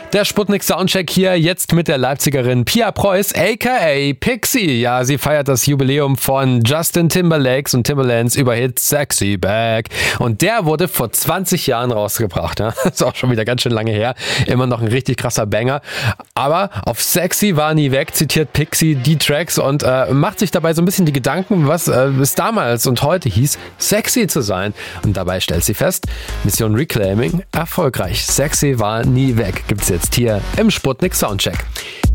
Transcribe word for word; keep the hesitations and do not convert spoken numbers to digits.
Der Sputnik Soundcheck hier jetzt mit der Leipzigerin Pia Preuß, aka Pixie. Ja, sie feiert das Jubiläum von Justin Timberlakes und Timbalands Überhit Sexy Back. Und der wurde vor zwanzig Jahren rausgebracht. Ja? Ist auch schon wieder ganz schön lange her. Immer noch ein richtig krasser Banger. Aber auf Sexy war nie weg, zitiert Pixie die Tracks und äh, macht sich dabei so ein bisschen die Gedanken, was äh, es damals und heute hieß, sexy zu sein. Und dabei stellt sie fest, Mission Reclaiming erfolgreich. Sexy war nie weg. Gibt's jetzt hier im Sputnik Soundcheck.